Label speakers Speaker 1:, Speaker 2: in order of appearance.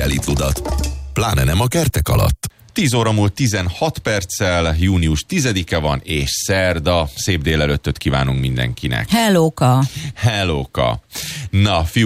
Speaker 1: reggelit ludat. Pláne nem a kertek alatt.
Speaker 2: 10 óra múlt 16 perccel, június 10-e van, és szerda. Szép délelőttöt kívánunk mindenkinek.
Speaker 3: Hellóka!
Speaker 2: Hellóka! Na, fiú,